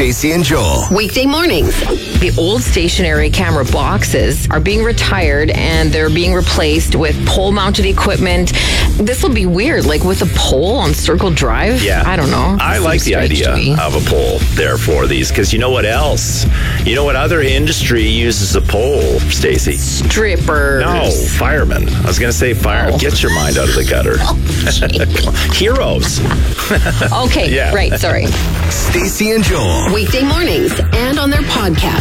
Stacey and Joel. Weekday mornings. The old stationary camera boxes are being retired and they're being replaced with pole-mounted equipment. This will be weird, like with a pole on Circle Drive. Yeah. I don't know. I like the idea of a pole there for these, because you know what else? You know what other industry uses a pole, Stacey? Strippers. No, firemen. I was going to say fire. Oh. Get your mind out of the gutter. Heroes. Okay, Yeah. right, sorry. Stacey and Joel. Weekday mornings and on their podcast.